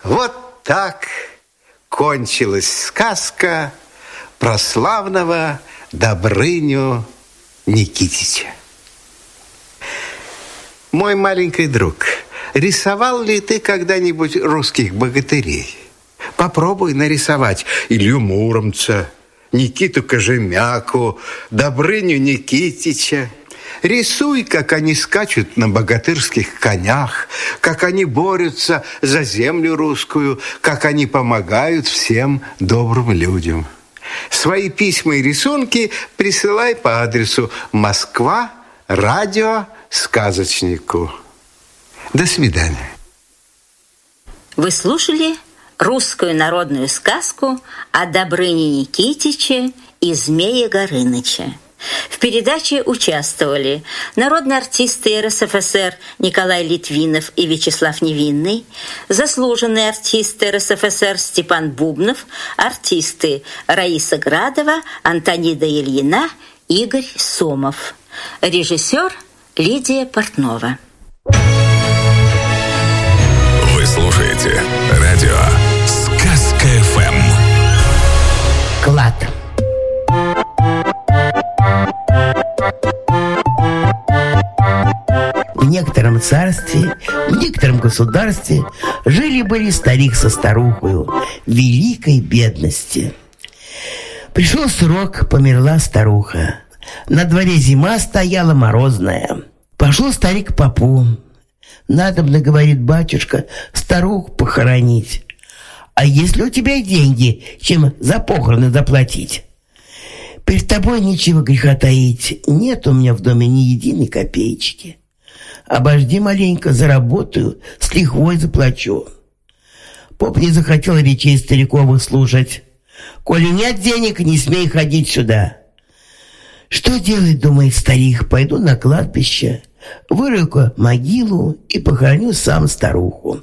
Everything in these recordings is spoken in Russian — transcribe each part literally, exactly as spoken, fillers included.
Вот так кончилась сказка про славного Добрыню Никитича. Мой маленький друг, рисовал ли ты когда-нибудь русских богатырей? Попробуй нарисовать Илью Муромца, Никиту Кожемяку, Добрыню Никитича. Рисуй, как они скачут на богатырских конях, как они борются за землю русскую, как они помогают всем добрым людям. Свои письма и рисунки присылай по адресу Москва, радио сказочнику. До свидания. Вы слушали русскую народную сказку о Добрыне Никитиче и Змее Горыныче. В передаче участвовали народные артисты эр эс эф эс эр Николай Литвинов и Вячеслав Невинный, заслуженные артисты эр эс эф эс эр Степан Бубнов, артисты Раиса Градова, Антонида Ильина, Игорь Сомов, режиссер Лидия Портнова. Вы слушаете радио Сказка эф эм. Клад. В некотором царстве, в некотором государстве жили-были старик со старухою в великой бедности. Пришел срок, померла старуха. На дворе зима стояла морозная. Пошел старик к попу. «Надобно, — говорит батюшка, — старуху похоронить. А если у тебя деньги, чем за похороны заплатить? Перед тобой ничего греха таить. Нет у меня в доме ни единой копеечки. Обожди маленько, заработаю, с лихвой заплачу». Поп не захотел речей стариковых слушать. «Коли нет денег, не смей ходить сюда». Что делать, думает старик, пойду на кладбище, вырою могилу и похороню сам старуху.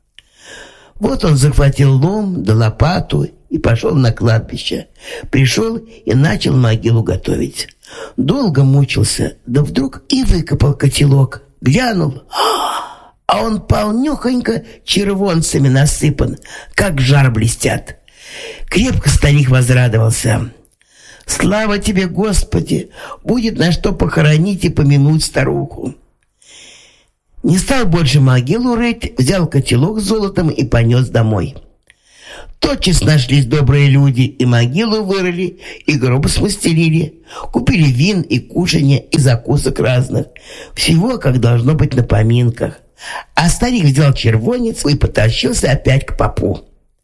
Вот он захватил лом да лопату и пошел на кладбище. Пришел и начал могилу готовить. Долго мучился, да вдруг и выкопал котелок. Глянул, а он полнёхонько червонцами насыпан, как жар блестят. Крепко старик возрадовался. «Слава тебе, Господи! Будет на что похоронить и помянуть старуху». Не стал больше могилу рыть, взял котелок с золотом и понес домой. Тотчас нашлись добрые люди, и могилу вырыли, и гроб смастерили. Купили вин и кушанья, и закусок разных. Всего, как должно быть на поминках. А старик взял червонец и потащился опять к попу.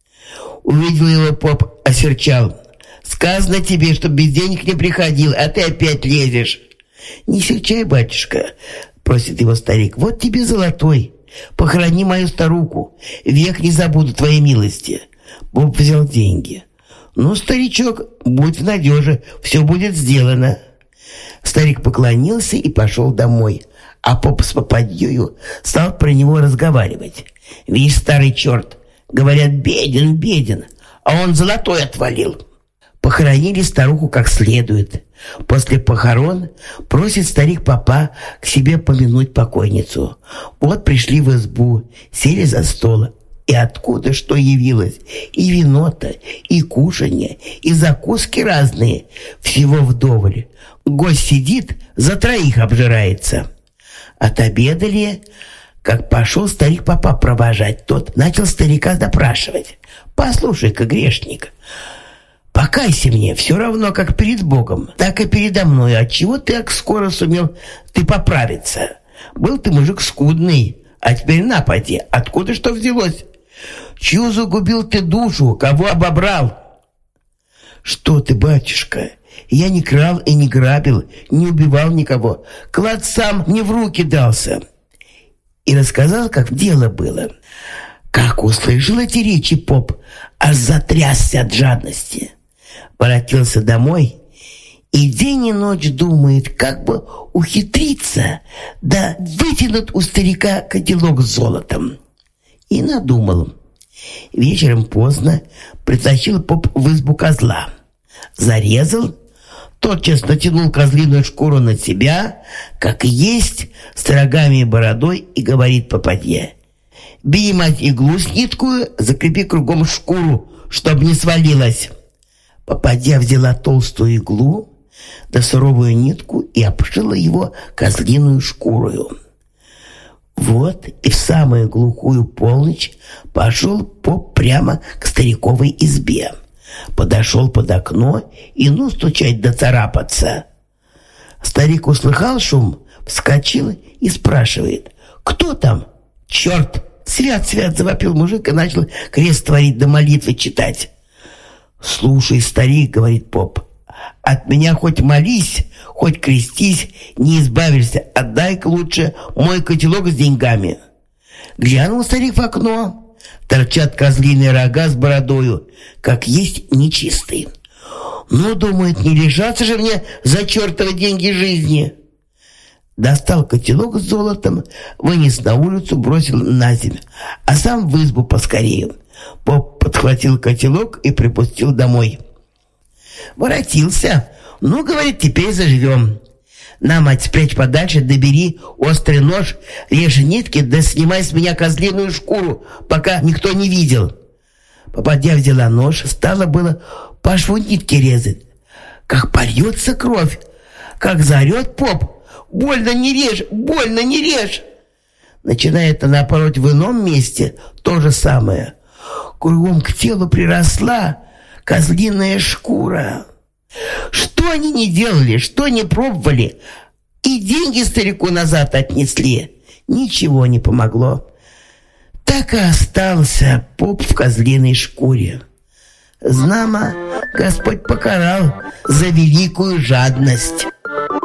Увидел его поп, осерчал. «Сказано тебе, что без денег не приходил, а ты опять лезешь». «Не серчай, батюшка, — просит его старик, — вот тебе золотой. Похорони мою старуху, век не забуду твоей милости». Боб взял деньги. «Ну, старичок, будь в надеже, все будет сделано». Старик поклонился и пошел домой, а поп с попадьёю стал про него разговаривать. «Видишь, старый черт, говорят, беден, беден, а он золотой отвалил». Похоронили старуху как следует. После похорон просит старик попа к себе помянуть покойницу. Вот пришли в избу, сели за стол. И откуда что явилось? И вино-то, и кушанье, и закуски разные. Всего вдоволь. Гость сидит, за троих обжирается. Отобедали, как пошел старик попа провожать. Тот начал старика допрашивать. «Послушай-ка, грешник, покайся мне, все равно, как перед Богом, так и передо мной. Отчего ты так скоро сумел ты поправиться? Был ты мужик скудный, а теперь на поди, откуда что взялось? Чью загубил ты душу, кого обобрал?» «Что ты, батюшка, я не крал и не грабил, не убивал никого. Клад сам мне в руки дался». И рассказал, как дело было. Как услышал эти речи поп, аж затрясся от жадности. Воротился домой и день и ночь думает, как бы ухитриться, да вытянуть у старика котелок с золотом. И надумал. Вечером поздно притащил поп в избу козла. Зарезал, тотчас натянул козлиную шкуру на себя, как есть, с рогами и бородой, и говорит попадье: Бери, мать, иглу с ниткою, закрепи кругом шкуру, чтоб не свалилась. Попадья взяла толстую иглу да суровую нитку и обшила его козлиную шкурою. Вот и в самую глухую полночь пошел поп прямо к стариковой избе. Подошел под окно и ну стучать да царапаться. Старик услыхал шум, вскочил и спрашивает: «Кто там?» «Черт! Свят, свят!» — завопил мужик и начал крест творить да молитвы читать. «Слушай, старик, — говорит поп, — от меня хоть молись, хоть крестись, не избавишься. Отдай-ка лучше мой котелок с деньгами». Глянул старик в окно. Торчат козлиные рога с бородою, как есть нечистый. «Ну, — думает, — не лишаться же мне за чертовы деньги жизни». Достал котелок с золотом, вынес на улицу, бросил на землю, а сам в избу поскорее. Поп подхватил котелок и припустил домой. Воротился. «Ну, — говорит, — теперь заживем. На, мать, спрячь подальше, да бери острый нож, режь нитки, да снимай с меня козлиную шкуру, пока никто не видел». Попадья взяла нож, стала было по шву нитки резать. Как польется кровь, как заорет поп: «Больно не режь! Больно не режь!» Начинает она пороть в ином месте то же самое. Кругом к телу приросла козлиная шкура. Что они не делали, что не пробовали, и деньги старику назад отнесли. Ничего не помогло. Так и остался поп в козлиной шкуре. Знамо, Господь покарал за великую жадность.